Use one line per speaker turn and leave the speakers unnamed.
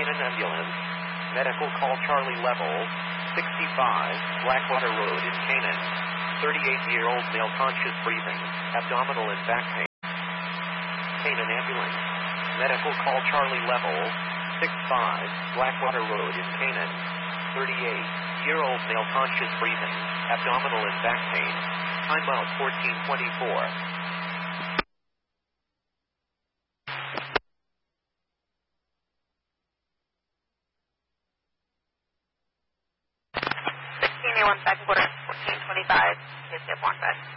Canaan ambulance. Medical call Charlie level 65, Blackwater Road in Canaan. 38-year-old male conscious breathing, abdominal and back pain. Canaan ambulance. Medical call Charlie level 65, Blackwater Road in Canaan. 38-year-old male conscious breathing, abdominal and back pain. Time out 1424.
One second quarter, 1425, hit 1 side.